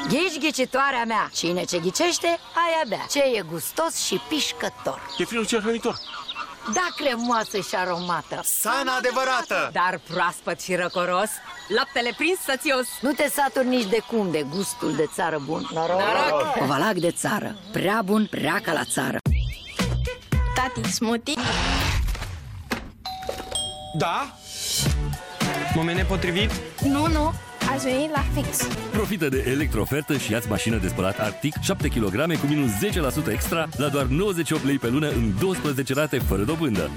Ghici, ghicitoarea mea. Cine ce ghicește, aia bea. Ce e gustos și pișcător. Chefirul cel hrănitor. Da, cremoasă și aromată. Sana adevărată. Dar proaspăt și răcoros. Laptele prins sățios. Nu te saturi nici de cum de gustul de țară bun. Noroc! Covalac de țară. Prea bun, prea ca la țară. Tati, smoothie? Da? Moment nepotrivit? Nu, ați venit la fix. Profită de electrofertă și ia-ți mașină de spălat Arctic 7 kg cu minus 10% extra la doar 98 lei pe lună în 12 rate fără dobândă.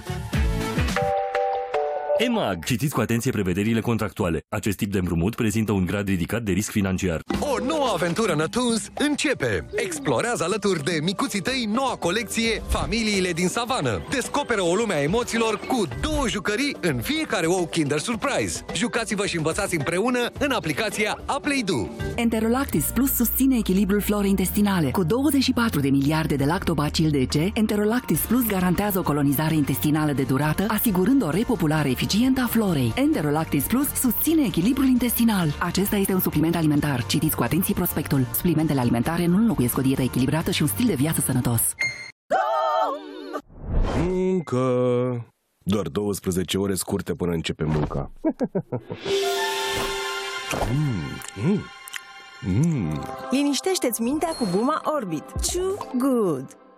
EMAG. Citiți cu atenție prevederile contractuale. Acest tip de împrumut prezintă un grad ridicat de risc financiar. O nouă aventură Nătuns începe! Explorează alături de micuții tăi noua colecție Familiile din Savană. Descoperă o lume a emoțiilor cu 2 jucării în fiecare ou Kinder Surprise. Jucați-vă și învățați împreună în aplicația Aplaydo. Enterolactis Plus susține echilibrul florei intestinale. Cu 24 de miliarde de lactobacil DC, Enterolactis Plus garantează o colonizare intestinală de durată, asigurând o repopulare eficientă a florei. Enterolactis Plus susține echilibrul intestinal. Acesta este un supliment alimentar. Citiți cu atenție prospectul. Suplimentele alimentare nu înlocuiesc o dietă echilibrată și un stil de viață sănătos. Muncă. Doar 12 ore scurte până începe munca. Liniștește-ți mintea cu Buma Orbit. Chew Good.